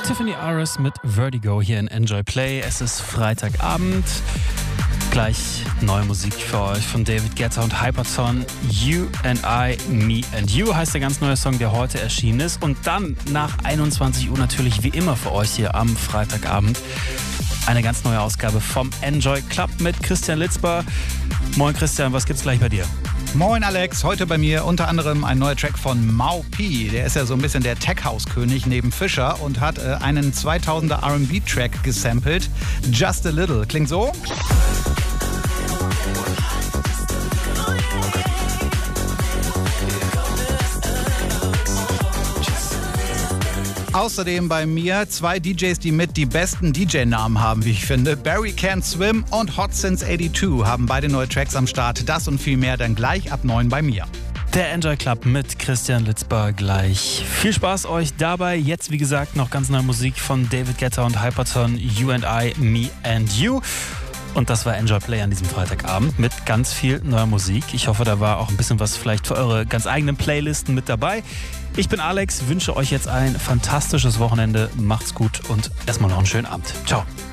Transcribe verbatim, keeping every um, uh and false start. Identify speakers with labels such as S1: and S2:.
S1: Tiffany Aris mit Vertigo hier in Enjoy Play. Es ist Freitagabend. Gleich neue Musik für euch von David Guetta und Hyperton. You and I, Me and You heißt der ganz neue Song, der heute erschienen ist. Und dann nach einundzwanzig Uhr natürlich wie immer für euch hier am Freitagabend eine ganz neue Ausgabe vom Enjoy Club mit Christian Litzbar. Moin Christian, was gibt's gleich bei dir?
S2: Moin Alex, heute bei mir unter anderem ein neuer Track von Mau P. Der ist ja so ein bisschen der Tech-House-König neben Fischer und hat äh, einen zweitausender R and B-Track gesampelt. Just a Little. Klingt so? Außerdem bei mir zwei D Js, die mit die besten D J-Namen haben, wie ich finde. Barry Can't Swim und Hot Since eighty-two haben beide neue Tracks am Start. Das und viel mehr dann gleich ab neun bei mir.
S1: Der Enjoy Club mit Christian Litzbar gleich. Viel Spaß euch dabei. Jetzt, wie gesagt, noch ganz neue Musik von David Guetta und Hyperton. You and I, Me and You. Und das war Enjoy Play an diesem Freitagabend mit ganz viel neuer Musik. Ich hoffe, da war auch ein bisschen was vielleicht für eure ganz eigenen Playlisten mit dabei. Ich bin Alex, wünsche euch jetzt ein fantastisches Wochenende. Macht's gut und erstmal noch einen schönen Abend. Ciao.